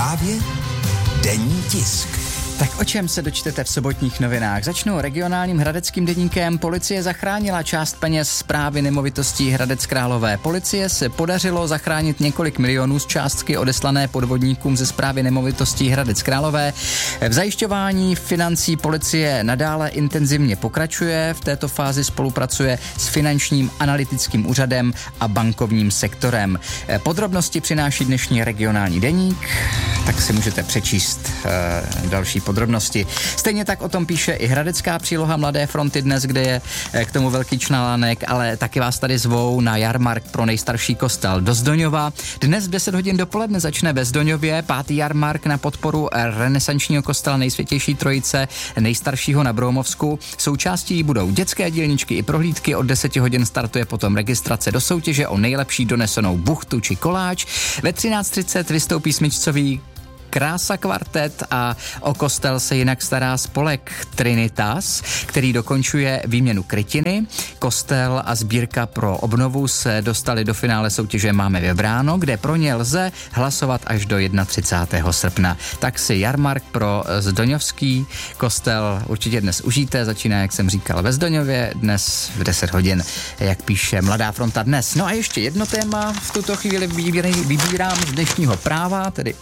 Právě denní tisk. Tak o čem se dočtete v sobotních novinách? Začnu regionálním hradeckým deníkem. Policie zachránila část peněz Správy nemovitostí Hradec Králové. Policie se podařilo zachránit několik milionů z částky odeslané podvodníkům ze Správy nemovitostí Hradec Králové. V zajišťování financí policie nadále intenzivně pokračuje. V této fázi spolupracuje s Finančním analytickým úřadem a bankovním sektorem. Podrobnosti přináší dnešní regionální deník, tak si můžete přečíst další podrobnosti. Stejně tak o tom píše i hradecká příloha Mladé fronty dnes, kde je k tomu velký článek, ale taky vás tady zvou na jarmark pro nejstarší kostel do Zdoňova. Dnes v 10 hodin dopoledne začne ve Zdoňově 5. jarmark na podporu renesančního kostela Nejsvětější Trojice, nejstaršího na Broumovsku. Součástí budou dětské dílničky i prohlídky. Od 10 hodin startuje potom registrace do soutěže o nejlepší donesenou buchtu či koláč. Ve 13:30 vystoupí smyčcový Krása kvartet a o kostel se jinak stará spolek Trinitas, který dokončuje výměnu krytiny. Kostel a sbírka pro obnovu se dostali do finále soutěže Máme vybráno, kde pro ně lze hlasovat až do 31. srpna. Tak si jarmark pro Zdoňovský kostel určitě dnes užijte. Začíná, jak jsem říkal, ve Zdoňově dnes v 10 hodin, jak píše Mladá fronta dnes. No a ještě jedno téma v tuto chvíli vybírám z dnešního práva, tedy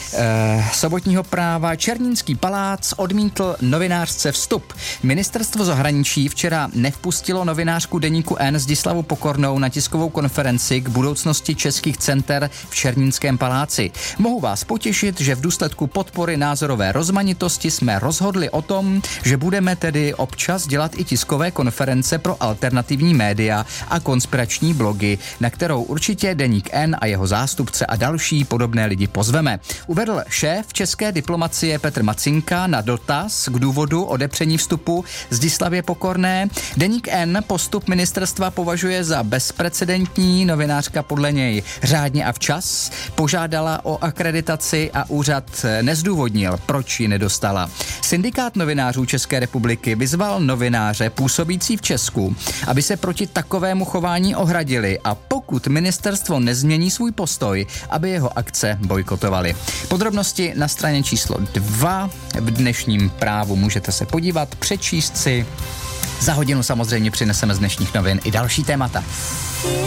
sobotního práva. Černínský palác odmítl novinářce vstup. Ministerstvo zahraničí včera nevpustilo novinářku deníku N Zdislavu Pokornou na tiskovou konferenci k budoucnosti českých center v Černínském paláci. Mohu vás potěšit, že v důsledku podpory názorové rozmanitosti jsme rozhodli o tom, že budeme tedy občas dělat i tiskové konference pro alternativní média a konspirační blogy, na kterou určitě deník N a jeho zástupce a další podobné lidi pozveme. Uvedl šéf české diplomacie Petr Macinka na dotaz k důvodu odepření vstupu Zdislavě Pokorné. Deník N postup ministerstva považuje za bezprecedentní. Novinářka podle něj řádně a včas požádala o akreditaci a úřad nezdůvodnil, proč ji nedostala. Syndikát novinářů České republiky vyzval novináře působící v Česku, aby se proti takovému chování ohradili a pokud ministerstvo nezmění svůj postoj, aby jeho akce bojkotovali. Podrobnosti na straně číslo 2 v dnešním právu můžete se podívat, přečíst si. Za hodinu samozřejmě přineseme z dnešních novin i další témata.